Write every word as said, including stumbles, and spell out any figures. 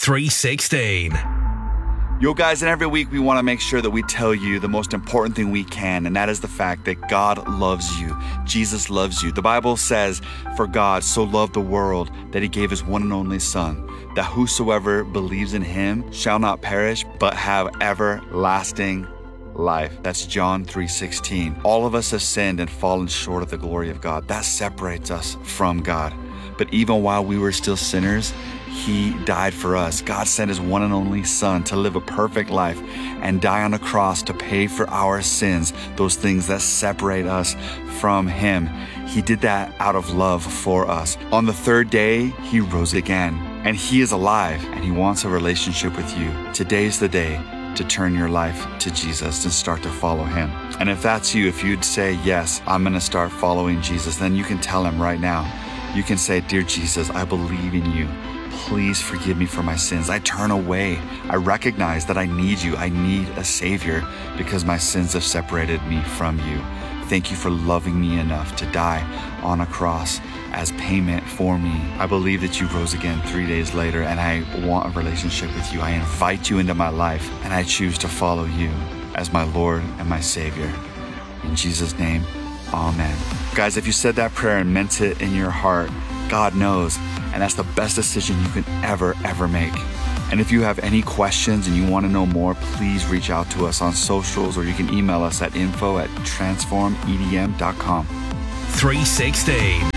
three sixteen. Yo guys, and every week we want to make sure that we tell you the most important thing we can, and that is the fact that God loves you. Jesus loves you. The Bible says, "For God so loved the world that he gave his one and only Son, that whosoever believes in him shall not perish, but have everlasting life." That's John three sixteen. All of us have sinned and fallen short of the glory of God. That separates us from God. But even while we were still sinners, he died for us. God sent his one and only Son to live a perfect life and die on a cross to pay for our sins, those things that separate us from him. He did that out of love for us. On the third day, he rose again, and he is alive, and he wants a relationship with you. Today's the day to turn your life to Jesus and start to follow him. And if that's you, if you'd say, yes, I'm going to start following Jesus, then you can tell him right now. You can say, "Dear Jesus, I believe in you. Please forgive me for my sins. I turn away. I recognize that I need you. I need a Savior because my sins have separated me from you. Thank you for loving me enough to die on a cross as payment for me. I believe that you rose again three days later, and I want a relationship with you. I invite you into my life, and I choose to follow you as my Lord and my Savior. In Jesus' name, amen." Guys, if you said that prayer and meant it in your heart, God knows, and that's the best decision you can ever, ever make. And if you have any questions and you want to know more, please reach out to us on socials, or you can email us at info at transform e d m dot com. three sixteen.